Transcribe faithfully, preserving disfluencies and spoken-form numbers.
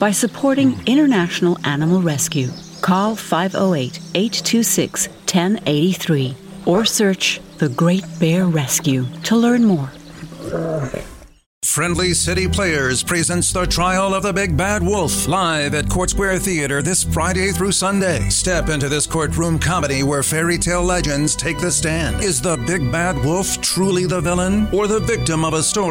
by supporting International Animal Rescue. Call five oh eight, eight two six, one oh eight three or search The Great Bear Rescue to learn more. Friendly City Players presents The Trial of the Big Bad Wolf, live at Court Square Theater this Friday through Sunday. Step into this courtroom comedy where fairy tale legends take the stand. Is the Big Bad Wolf truly the villain or the victim of a story